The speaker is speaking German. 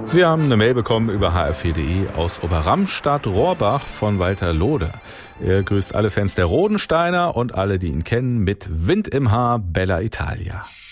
Wir haben eine Mail bekommen über hrv.de aus Oberramstadt-Rohrbach von Walter Lode. Er grüßt alle Fans der Rodensteiner und alle, die ihn kennen, mit Wind im Haar, Bella Italia.